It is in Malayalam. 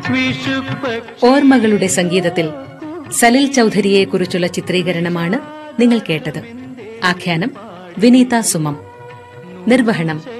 ഓർമ്മകളുടെ സംഗീതത്തിൽ സലിൽ ചൌധരിയെക്കുറിച്ചുള്ള ചിത്രീകരണമാണ് നിങ്ങൾ കേട്ടത്. ആഖ്യാനം വിനീത സുമം. നിർവഹണം